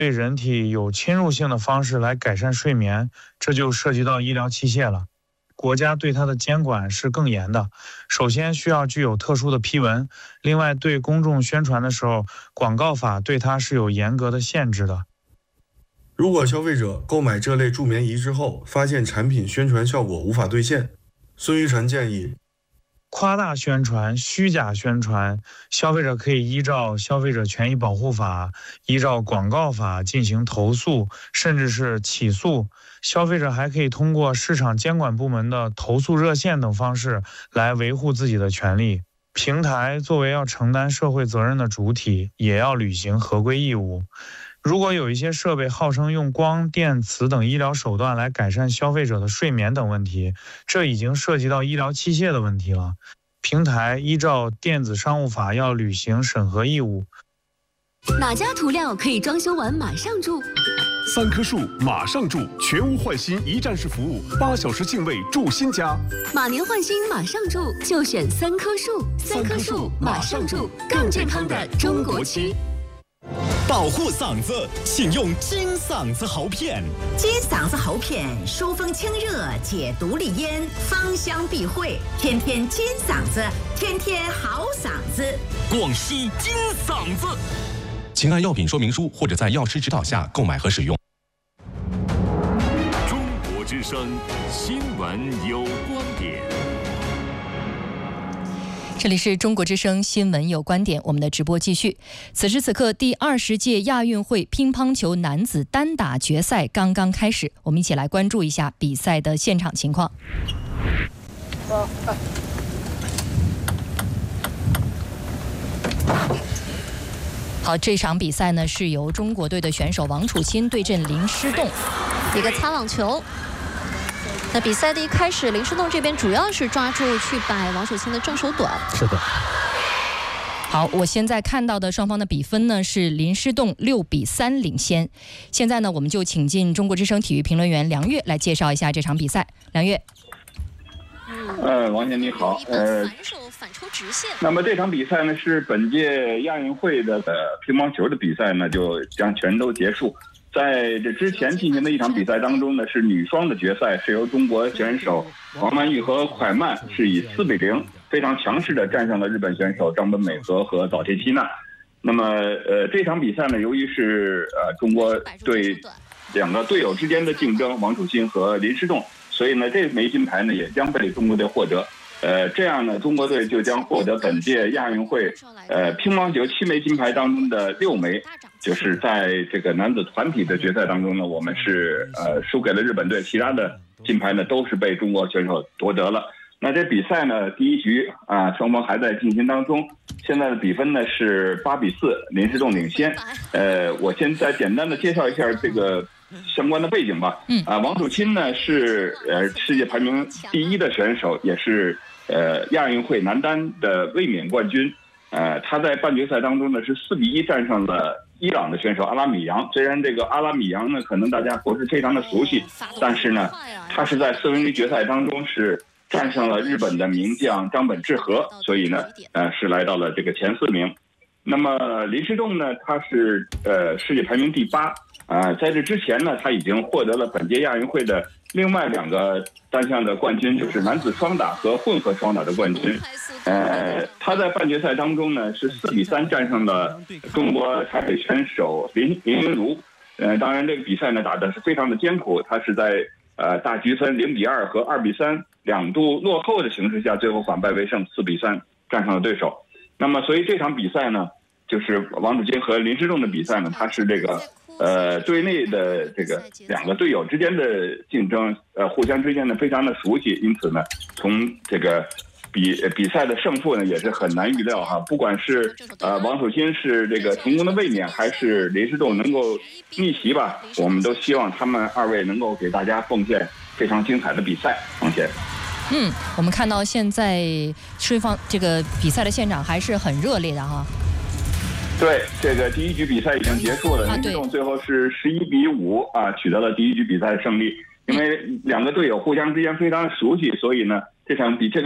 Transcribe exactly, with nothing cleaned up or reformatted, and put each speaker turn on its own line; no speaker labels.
对人体有侵入性的方式来改善睡眠，这就涉及到医疗器械了。国家对它的监管是更严的，首先需要具有特殊的批文，另外对公众宣传的时候，广告法对它是有严格的限制的。
如果消费者购买这类助眠仪之后，发现产品宣传效果无法兑现，孙玉晨建议，
夸大宣传、虚假宣传，消费者可以依照消费者权益保护法、依照广告法进行投诉，甚至是起诉。消费者还可以通过市场监管部门的投诉热线等方式来维护自己的权利。平台作为要承担社会责任的主体，也要履行合规义务。如果有一些设备号称用光电磁等医疗手段来改善消费者的睡眠等问题，这已经涉及到医疗器械的问题了。平台依照电子商务法要履行审核义务。
哪家涂料可以装修完马上住？
三棵树马上住，全屋换新一站式服务，八小时净位住新家。
马年换新马上住，就选三棵树。三棵树马上住，更健康的中国区。
保护嗓子，请用金嗓子喉片。
金嗓子喉片疏风清热，解毒利咽，芳香避秽，天天金嗓子，天天好嗓子。
广西金嗓子，
请按药品说明书或者在药师指导下购买和使用。
中国之声新闻有观点。
这里是中国之声新闻有观点，我们的直播继续。此时此刻，第二十届亚运会乒乓球男子单打决赛刚刚开始，我们一起来关注一下比赛的现场情况。好，这场比赛呢是由中国队的选手王楚钦对阵林诗栋，
一个擦网球。那比赛的一开始，林诗栋这边主要是抓住去摆王楚钦的正手短。
是的。
好，我现在看到的双方的比分呢是林诗栋六比三领先。现在呢，我们就请进中国之声体育评论员梁月来介绍一下这场比赛。梁月。
呃，王姐你好。呃，
反手反抽直线。
那么这场比赛呢是本届亚运会的呃乒乓球的比赛呢就将全都结束。在这之前进行的一场比赛当中呢，是女双的决赛，是由中国选手王曼玉和蒯曼是以四比零非常强势的战胜了日本选手张本美和和早田希娜。那么呃这场比赛呢，由于是呃中国队两个队友之间的竞争，王楚钦和林诗栋，所以呢这枚金牌呢也将被中国队获得。呃，这样呢，中国队就将获得本届亚运会呃乒乓球七枚金牌当中的六枚，就是在这个男子团体的决赛当中呢，我们是呃输给了日本队，其他的金牌呢都是被中国选手夺得了。那这比赛呢，第一局啊，双方还在进行当中，现在的比分呢是八比四，林诗栋领先。呃，我先再简单的介绍一下这个相关的背景吧。嗯啊，王楚钦呢是呃世界排名第一的选手，也是呃亚运会男单的卫冕冠军。呃，他在半决赛当中呢是四比一战胜了伊朗的选手阿拉米扬。虽然这个阿拉米扬呢可能大家不是非常的熟悉，但是呢，他是在四分之一决赛当中是战胜了日本的名将张本智和，所以呢，呃是来到了这个前四名。那么林诗栋呢，他是呃世界排名第八。啊，在这之前呢，他已经获得了本届亚运会的另外两个单项的冠军，就是男子双打和混合双打的冠军。呃，他在半决赛当中呢是四比三战胜了中国台北选手林林昀儒。呃，当然这个比赛呢打得是非常的艰苦，他是在呃大局分零比二和二比三两度落后的形势下，最后反败为胜，四比三战胜了对手。那么，所以这场比赛呢，就是王楚钦和林诗栋的比赛呢，他是这个。呃，队内的这个两个队友之间的竞争，呃，互相之间呢非常的熟悉，因此呢，从这个比比赛的胜负呢也是很难预料哈。不管是呃王楚钦是这个成功的卫冕，还是林诗栋能够逆袭吧，我们都希望他们二位能够给大家奉献非常精彩的比赛。王姐。
嗯，我们看到现在双方这个比赛的现场还是很热烈的哈。
对，这个第一局比赛已经结束了，林诗栋最后是十一比五啊，取得了第一局比赛的胜利。因为两个队友互相之间非常熟悉，所以呢，这场比这个。